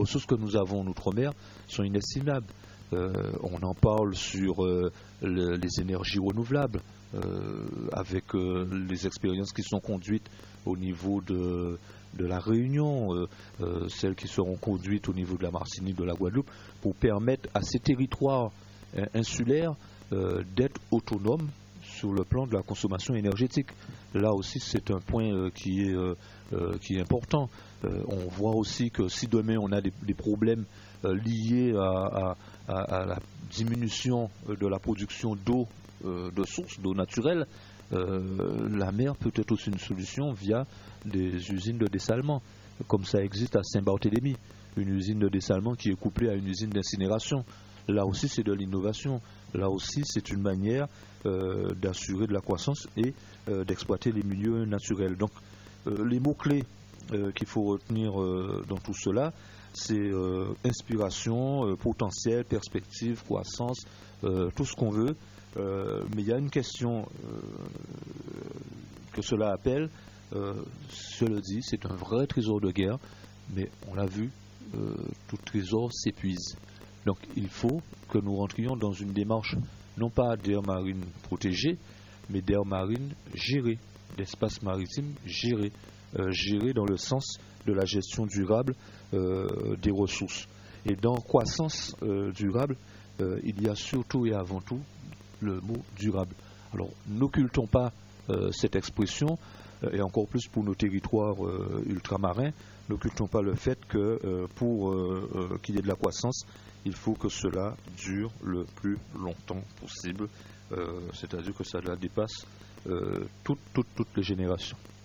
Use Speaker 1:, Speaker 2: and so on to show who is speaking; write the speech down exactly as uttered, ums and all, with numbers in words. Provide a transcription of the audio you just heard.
Speaker 1: ressources que nous avons en Outre-mer sont inestimables. Euh, on en parle sur euh, le, les énergies renouvelables, euh, avec euh, les expériences qui sont conduites au niveau de, de la Réunion, euh, euh, celles qui seront conduites au niveau de la Martinique, de la Guadeloupe, pour permettre à ces territoires euh, insulaires euh, d'être autonomes sur le plan de la consommation énergétique. Là aussi, c'est un point euh, qui, est, euh, euh, qui est important. Euh, on voit aussi que si demain on a des, des problèmes euh, liés à, à, à la diminution de la production d'eau, euh, de sources d'eau naturelle, euh, la mer peut être aussi une solution via des usines de dessalement, comme ça existe à Saint-Barthélemy, une usine de dessalement qui est couplée à une usine d'incinération. Là aussi, c'est de l'innovation. Là aussi, c'est une manière euh, d'assurer de la croissance et euh, d'exploiter les milieux naturels. Donc, euh, les mots-clés euh, qu'il faut retenir euh, dans tout cela, c'est euh, inspiration, euh, potentiel, perspective, croissance, euh, tout ce qu'on veut. Euh, mais il y a une question euh, que cela appelle, euh, je le dis, c'est un vrai trésor de guerre, mais on l'a vu, euh, tout trésor s'épuise. Donc il faut que nous rentrions dans une démarche, non pas d'air marine protégée, mais d'air marine gérée, d'espace maritime géré, euh, géré dans le sens de la gestion durable euh, des ressources. Et dans croissance euh, durable, euh, il y a surtout et avant tout le mot durable. Alors n'occultons pas euh, cette expression, euh, et encore plus pour nos territoires euh, ultramarins, n'occultons pas le fait que euh, pour euh, euh, qu'il y ait de la croissance, il faut que cela dure le plus longtemps possible, euh, c'est-à-dire que cela dépasse euh, toutes, toutes, toutes les générations.